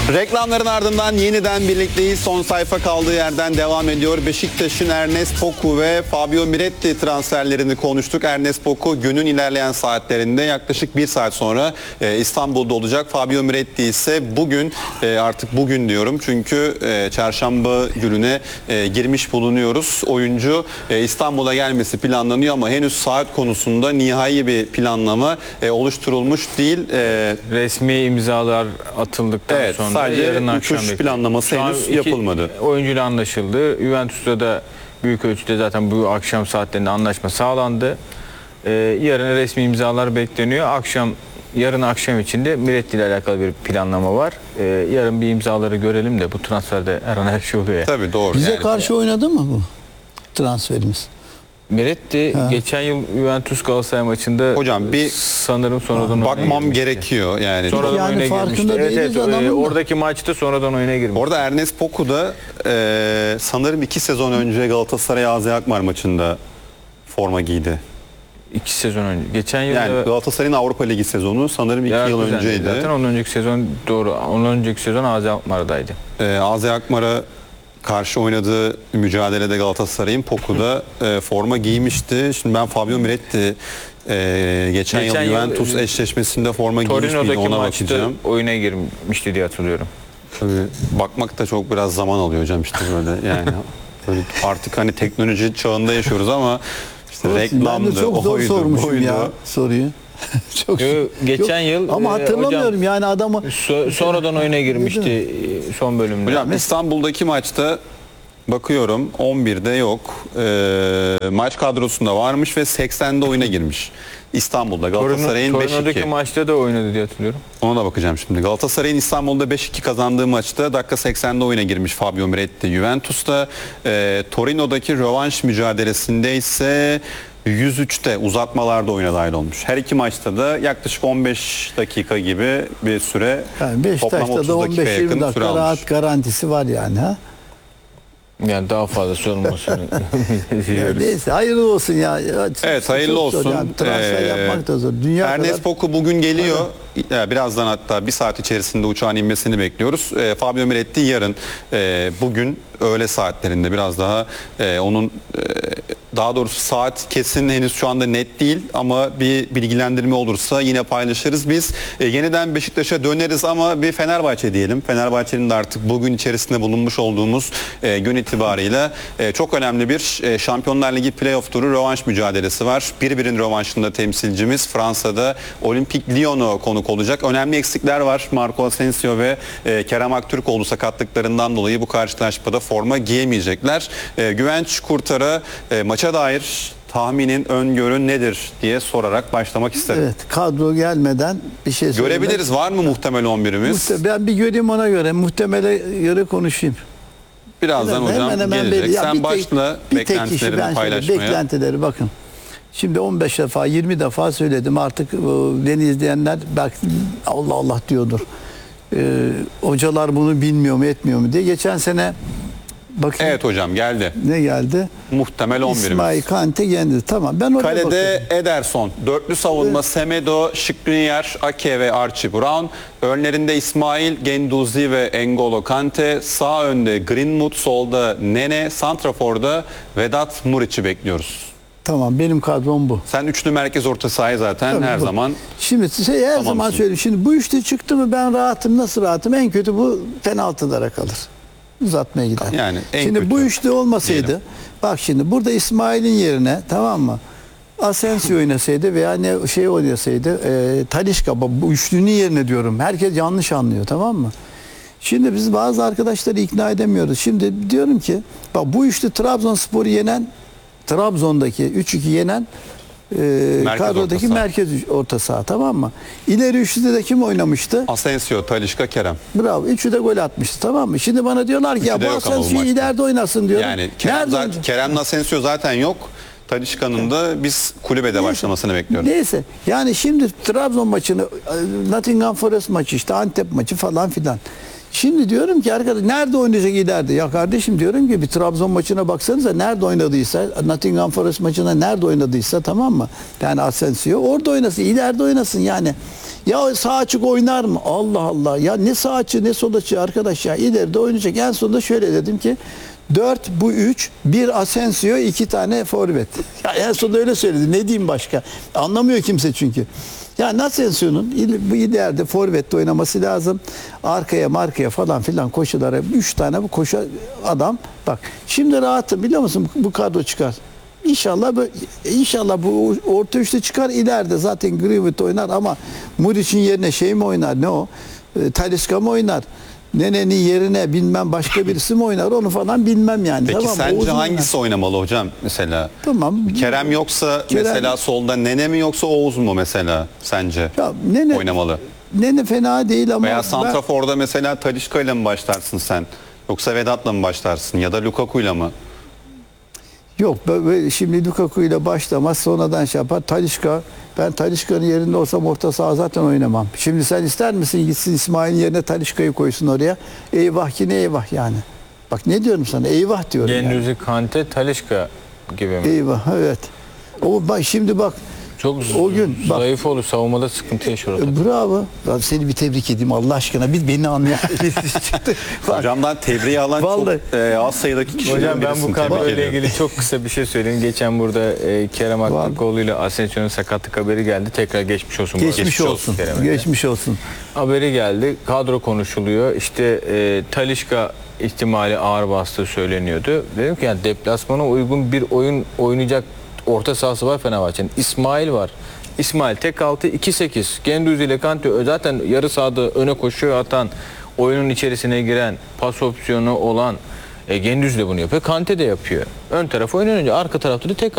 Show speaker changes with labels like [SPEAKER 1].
[SPEAKER 1] Reklamların ardından yeniden birlikteyiz. Son sayfa kaldığı yerden devam ediyor. Beşiktaş'ın Ernest Poku ve Fabio Miretti transferlerini konuştuk. Ernest Poku günün ilerleyen saatlerinde yaklaşık 1 saat sonra İstanbul'da olacak. Fabio Miretti ise bugün, artık bugün diyorum çünkü çarşamba gününe girmiş bulunuyoruz. Oyuncu İstanbul'a gelmesi planlanıyor ama henüz saat konusunda nihai bir planlama oluşturulmuş değil.
[SPEAKER 2] Resmi imzalar atıldıktan sonra
[SPEAKER 1] sadece
[SPEAKER 2] yarın akşam
[SPEAKER 1] uçuş planlaması henüz yapılmadı.
[SPEAKER 2] Oyuncuyla anlaşıldı. Juventus'ta da büyük ölçüde zaten bu akşam saatlerinde anlaşma sağlandı. Yarın resmi imzalar bekleniyor. Yarın akşam içinde Miretti ile alakalı bir planlama var. Yarın bir imzaları görelim de bu transferde her şey oluyor ya.
[SPEAKER 1] Tabii doğru.
[SPEAKER 3] Bize karşı oynadı mı bu transferimiz?
[SPEAKER 2] Miretti geçen yıl Juventus Galatasaray maçında
[SPEAKER 1] hocam
[SPEAKER 2] sanırım sonradan
[SPEAKER 1] bakmam gerekiyor yani.
[SPEAKER 2] Sonradan
[SPEAKER 3] Yani
[SPEAKER 2] oyuna
[SPEAKER 3] farkında
[SPEAKER 2] girmişti.
[SPEAKER 3] değiliz adamın da.
[SPEAKER 2] Oradaki maçta sonradan oyuna girmiş.
[SPEAKER 1] Orada Ernest Poku da sanırım 2 sezon önce Galatasaray AZ Alkmaar maçında forma giydi.
[SPEAKER 2] 2 sezon önce. Geçen yıl
[SPEAKER 1] Yani Galatasaray'ın Avrupa Ligi sezonu sanırım 2 yıl önceydi.
[SPEAKER 2] Zaten ondan önceki sezon doğru. Ondan önceki sezon AZ Alkmaar'daydı.
[SPEAKER 1] AZ Alkmaar'a karşı oynadığı mücadelede Galatasaray'ın Poku'da forma giymişti. Şimdi ben Fabio Miretti geçen yıl Juventus eşleşmesinde forma giymiş miydi ona bakacağım.
[SPEAKER 2] Oyuna girmişti diye hatırlıyorum.
[SPEAKER 1] Tabii bakmak da çok biraz zaman alıyor hocam işte böyle yani. Böyle artık hani teknoloji çağında yaşıyoruz ama işte reklamdı,
[SPEAKER 3] ben de çok zor sormuşum ya soruyu. Çok
[SPEAKER 2] geçen yıl
[SPEAKER 3] ama hatırlamıyorum
[SPEAKER 2] hocam,
[SPEAKER 3] yani adamı
[SPEAKER 2] sonradan oyuna girmişti son bölümde.
[SPEAKER 1] Hocam İstanbul'daki maçta bakıyorum 11'de yok. Maç kadrosunda varmış ve 80'de oyuna girmiş. İstanbul'da Galatasaray'ın 5-2.
[SPEAKER 2] Torino'daki maçta da oynadı diye hatırlıyorum.
[SPEAKER 1] Ona da bakacağım şimdi. Galatasaray'ın İstanbul'da 5-2 kazandığı maçta dakika 80'de oyuna girmiş Fabio Miretti. Juventus'ta Torino'daki rövanş mücadelesinde ise 103'te uzatmalarda oyuna dahil olmuş. Her iki maçta da yaklaşık 15 dakika gibi bir süre.
[SPEAKER 3] Yani
[SPEAKER 1] toplam
[SPEAKER 3] Beşiktaş'ta da 15-20 dakika rahat garantisi var yani ha.
[SPEAKER 2] Yani daha fazlası olmasını diliyoruz.
[SPEAKER 3] Neyse hayırlı olsun ya.
[SPEAKER 1] Evet hayırlı olsun.
[SPEAKER 3] Yani, transfer yapmak da zor. Dünya
[SPEAKER 1] Ernest
[SPEAKER 3] kadar...
[SPEAKER 1] Poku bugün geliyor. Birazdan hatta 1 saat içerisinde uçağın inmesini bekliyoruz. Fabio Miretti yarın, bugün öğle saatlerinde biraz daha onun daha doğrusu saat kesin henüz şu anda net değil ama bir bilgilendirme olursa yine paylaşırız. Biz yeniden Beşiktaş'a döneriz ama bir Fenerbahçe diyelim. Fenerbahçe'nin de artık bugün içerisinde bulunmuş olduğumuz gün itibarıyla çok önemli bir Şampiyonlar Ligi playoff turu rövanş mücadelesi var. Bir rövanşında temsilcimiz Fransa'da Olimpik Lyon'u konuk olacak. Önemli eksikler var. Marco Asensio ve Kerem Aktürkoğlu sakatlıklarından dolayı bu karşılaşmada forma giyemeyecekler. Güvenç Kurtar'a maça dair tahminin, öngörün nedir diye sorarak başlamak isterim.
[SPEAKER 3] Evet, kadro gelmeden bir şey söylemek.
[SPEAKER 1] Görebiliriz. Var mı muhtemel 11'imiz?
[SPEAKER 3] Ben bir göreyim ona göre. Muhtemele göre konuşayım.
[SPEAKER 1] Birazdan hocam gelecek. Sen başla beklentilerini paylaşmaya.
[SPEAKER 3] Beklentileri bakın. Şimdi 15 defa 20 defa söyledim artık beni izleyenler bak Allah Allah diyordur. Hocalar bunu bilmiyor mu etmiyor mu diye. Geçen sene bakın.
[SPEAKER 1] Evet hocam geldi.
[SPEAKER 3] Ne geldi?
[SPEAKER 1] Muhtemel 11'imiz.
[SPEAKER 3] İsmail Kante geldi. Tamam ben oraya
[SPEAKER 1] Kalede
[SPEAKER 3] bakıyorum.
[SPEAKER 1] Ederson. Dörtlü savunma Semedo, Skriniar, Ake ve Archie Brown. Önlerinde İsmail, Genduzi ve N'Golo Kante. Sağ önde Greenwood, solda Nene, santraforda Vedat Muriç'i bekliyoruz.
[SPEAKER 3] Tamam benim kadrom bu.
[SPEAKER 1] Sen üçlü merkez orta sahayı zaten
[SPEAKER 3] Tabii
[SPEAKER 1] her
[SPEAKER 3] bu.
[SPEAKER 1] zaman
[SPEAKER 3] Şimdi her zaman söyleyeyim. Şimdi bu üçlü çıktı mı ben rahatım. Nasıl rahatım? En kötü bu penaltılara kalır. Uzatmaya gider.
[SPEAKER 1] Yani
[SPEAKER 3] şimdi
[SPEAKER 1] kötü
[SPEAKER 3] bu üçlü olmasaydı
[SPEAKER 1] diyelim.
[SPEAKER 3] bak şimdi burada İsmail'in yerine tamam mı? Asensio oynasaydı veya ne şey oynasaydı Talisca bu üçlünün yerine diyorum. Herkes yanlış anlıyor tamam mı? Şimdi biz bazı arkadaşları ikna edemiyoruz. Şimdi diyorum ki bak bu üçlü Trabzonspor'u yenen Trabzon'daki 3-2 yenen kadrodaki merkez orta saha tamam mı? İleri üçlüde de kim oynamıştı?
[SPEAKER 1] Asensio, Talisca, Kerem.
[SPEAKER 3] Bravo. Üçü de gol atmıştı tamam mı? Şimdi bana diyorlar ki ya bu Asensio ileride oynasın diyor.
[SPEAKER 1] Yani Kerem'le Asensio zaten yok. Talisca'nın da biz kulübede başlamasını bekliyoruz.
[SPEAKER 3] Neyse. Yani şimdi Trabzon maçını, Nottingham Forest maçı işte Antep maçı falan filan. Şimdi diyorum ki arkadaş nerede oynayacak ileride? Ya kardeşim diyorum ki bir Trabzon maçına baksanıza nerede oynadıysa, Nottingham Forest maçına nerede oynadıysa, tamam mı? Yani Asensio orada oynasın, ileride oynasın yani. Ya sağ açık oynar mı? Allah Allah. Ya ne sağ açığı ne sol açığı arkadaş ya. İleride oynayacak. En sonunda şöyle dedim ki 4 bu 3, bir Asensio, 2 tane forvet. Ya en sonunda öyle söyledi. Ne diyeyim başka? Anlamıyor kimse çünkü. Yani Asensio'nun bu ileride forvette oynaması lazım. Arkaya markaya falan filan koşulara 3 tane bu koşu adam. Bak şimdi rahatım biliyor musun? Bu kadro çıkar. İnşallah bu orta üçte çıkar, ileride zaten Greenwood oynar ama Muriç'in yerine şey mi oynar, ne o? Talisca mı oynar? Nene'nin yerine bilmem başka birisi mi oynar, onu falan bilmem yani.
[SPEAKER 1] Peki
[SPEAKER 3] tamam,
[SPEAKER 1] sence
[SPEAKER 3] Oğuz
[SPEAKER 1] hangisi oynamalı hocam mesela?
[SPEAKER 3] Tamam.
[SPEAKER 1] Kerem yoksa mesela solda Nene mi yoksa Oğuz mu mesela sence
[SPEAKER 3] Ya Nene,
[SPEAKER 1] oynamalı?
[SPEAKER 3] Nene fena değil ama
[SPEAKER 1] Veya santraforda mesela Talisca ile mi başlarsın sen? Yoksa Vedat'la mı başlarsın ya da Lukaku'yla mı?
[SPEAKER 3] yok şimdi Lukaku ile başlamaz, sonradan şey yapar. Talisca, ben Talisca'nın yerinde olsam orta saha zaten oynamam. Şimdi sen ister misin gitsin İsmail'in yerine Talisca'yı koysun oraya? Eyvah ki ne eyvah yani. Bak ne diyorum sana, eyvah diyorum yani.
[SPEAKER 2] Gendüzi, Kante, Talisca gibi mi?
[SPEAKER 3] Eyvah, evet. Şimdi bak
[SPEAKER 2] Çok
[SPEAKER 3] o gün bak,
[SPEAKER 2] zayıf olur. Savunmada sıkıntı yaşıyor.
[SPEAKER 3] bravo. Ben seni bir tebrik edeyim Allah aşkına. Beni anlayan birisi çıktı. Bak,
[SPEAKER 1] Hocamdan tebriği alan
[SPEAKER 3] Vallahi.
[SPEAKER 1] çok az sayıdaki kişilerden
[SPEAKER 2] Hocam ben bu
[SPEAKER 1] birisini
[SPEAKER 2] kadro
[SPEAKER 1] tebrik
[SPEAKER 2] ile
[SPEAKER 1] ediyorum.
[SPEAKER 2] ilgili çok kısa bir şey söyleyeyim. Geçen burada Kerem Aktürkoğlu ile Asensio'nun sakatlık haberi geldi. Tekrar geçmiş olsun. bu arada.
[SPEAKER 3] geçmiş olsun.
[SPEAKER 2] Kerem'e de.
[SPEAKER 3] Geçmiş olsun.
[SPEAKER 2] Haberi geldi. Kadro konuşuluyor. İşte Talisca ihtimali ağır bastığı söyleniyordu. Dedim ki yani deplasmana uygun bir oyun oynayacak orta sahası var Fenerbahçe'nin. İsmail var. İsmail tek altı 2-8. Gendüzi ile Kante zaten yarı sahada öne koşuyor atan, oyunun içerisine giren, pas opsiyonu olan Gendüzi de bunu yapıyor. Kante de yapıyor. Ön taraf oynanınca arka tarafta da tek